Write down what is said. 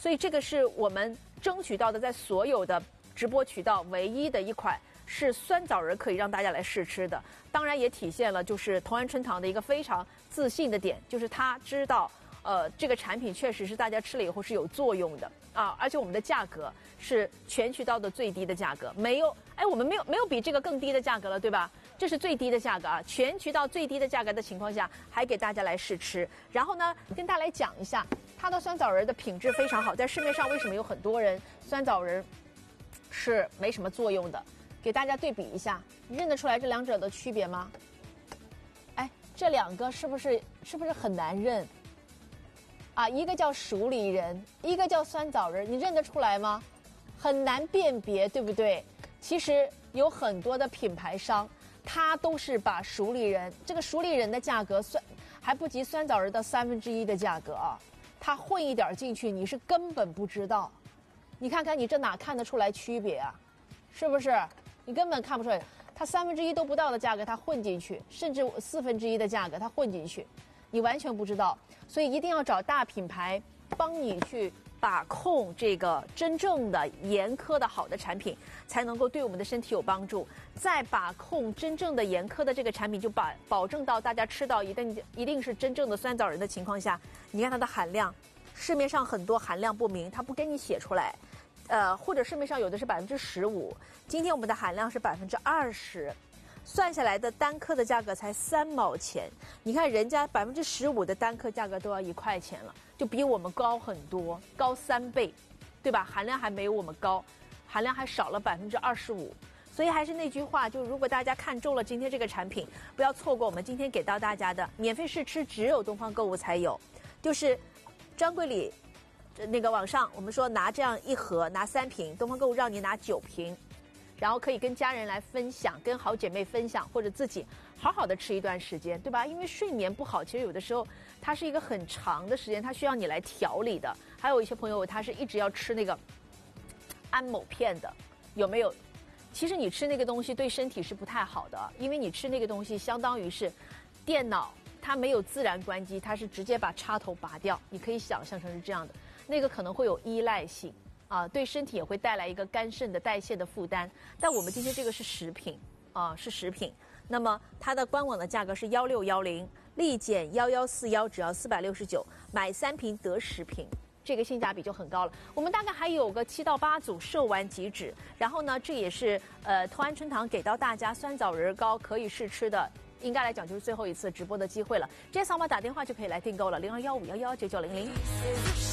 所以这个是我们争取到的，在所有的直播渠道唯一的一款是酸枣仁可以让大家来试吃的。当然也体现了就是同安春堂的一个非常自信的点，就是他知道这个产品确实是大家吃了以后是有作用的啊，而且我们的价格是全渠道的最低的价格，我们没有比这个更低的价格了，对吧？这是最低的价格啊，全渠道最低的价格的情况下，还给大家来试吃。然后呢，跟大家来讲一下，它的酸枣仁的品质非常好，在市面上为什么有很多人酸枣仁是没什么作用的？给大家对比一下，你认得出来这两者的区别吗？哎，这两个是不是很难认？啊，一个叫熟梨仁，一个叫酸枣仁，你认得出来吗？很难辨别，对不对？其实有很多的品牌商，它都是把熟梨仁这个熟梨仁的价格还不及酸枣仁的1/3的价格啊，它混一点进去，你是根本不知道。你看看你这哪看得出来区别啊？是不是？你根本看不出来，它1/3都不到的价格它混进去，甚至1/4的价格它混进去，你完全不知道。所以一定要找大品牌帮你去把控这个真正的严苛的好的产品，才能够对我们的身体有帮助。再把控真正的严苛的这个产品，就保证到大家吃到一定是真正的酸枣仁的情况下，你看它的含量，市面上很多含量不明，它不给你写出来。或者市面上有的是15%，今天我们的含量是20%，算下来的单颗的价格才3毛钱。你看人家15%的单颗价格都要1块钱了，就比我们高很多，高3倍，对吧？含量还没有我们高，含量还少了25%。所以还是那句话，就如果大家看中了今天这个产品，不要错过我们今天给到大家的免费试吃，只有东方购物才有，就是专柜里。那个网上我们说拿这样一盒，拿3瓶，东方购物让你拿9瓶，然后可以跟家人来分享，跟好姐妹分享，或者自己好好的吃一段时间，对吧？因为睡眠不好，其实有的时候它是一个很长的时间，它需要你来调理的。还有一些朋友他是一直要吃那个安某片的，有没有？其实你吃那个东西对身体是不太好的，因为你吃那个东西相当于是电脑它没有自然关机，它是直接把插头拔掉，你可以想象成是这样的。那个可能会有依赖性啊，对身体也会带来一个肝肾的代谢的负担。但我们今天这个是食品啊，是食品。那么它的官网的价格是1610，立减1141，只要469，买3瓶得10瓶，这个性价比就很高了。我们大概还有个7到8组售完即止。然后呢，这也是同安春堂给到大家酸枣仁糕可以试吃的。应该来讲就是最后一次直播的机会了，这些扫码打电话就可以来订购了，0215119900。